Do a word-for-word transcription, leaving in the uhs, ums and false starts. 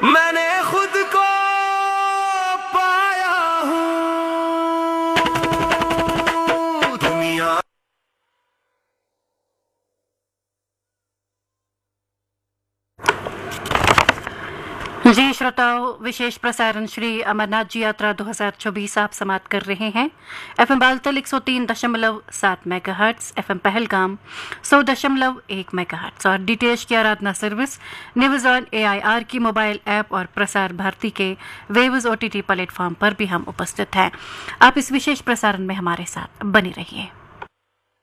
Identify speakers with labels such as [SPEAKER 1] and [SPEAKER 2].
[SPEAKER 1] मैंने खुद को पाया हूँ दुनिया।
[SPEAKER 2] जी श्रोताओं, विशेष प्रसारण श्री अमरनाथ जी यात्रा दो हज़ार चौबीस आप समाप्त कर रहे हैं। एफएम बालतल एक सौ तीन दशमलव सात मेगाहर्ट्ज, एफएम पहलगाम सौ दशमलव एक मेगाहर्ट्ज और डीटीएच की आराधना सर्विस, न्यूज ऑन एआईआर की मोबाइल ऐप और प्रसार भारती के वेव्स ओटीटी प्लेटफॉर्म पर भी हम उपस्थित हैं। आप इस विशेष प्रसारण में हमारे साथ बने रहिए।